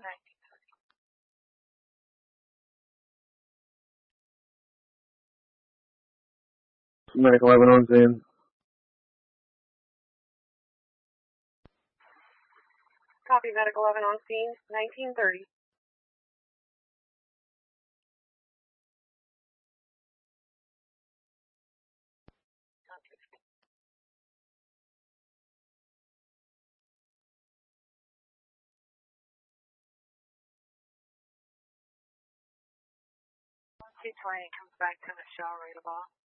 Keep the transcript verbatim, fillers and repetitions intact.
Medic eleven on scene. Copy, Medic eleven on scene, nineteen thirty. two twenty comes back to Michelle Radeball.